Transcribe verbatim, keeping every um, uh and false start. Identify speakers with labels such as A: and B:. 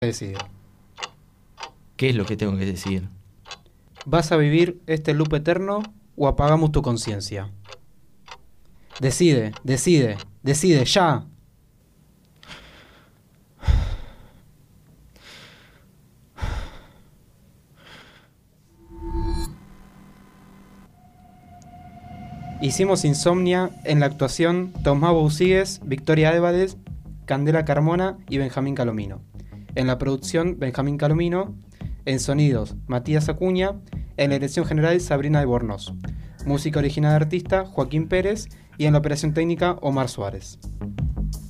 A: Decide.
B: ¿Qué es lo que tengo que decir?
A: ¿Vas a vivir este loop eterno o apagamos tu conciencia? Decide, decide, decide, ya. Hicimos Insomnia en la actuación Tomás Bousigues, Victoria Évades, Candela Carmona y Benjamín Calomino. En la producción Benjamín Calomino, en sonidos Matías Acuña, en la dirección general Sabrina de Bornoz. Música original de artista Joaquín Pérez y en la operación técnica Omar Suárez.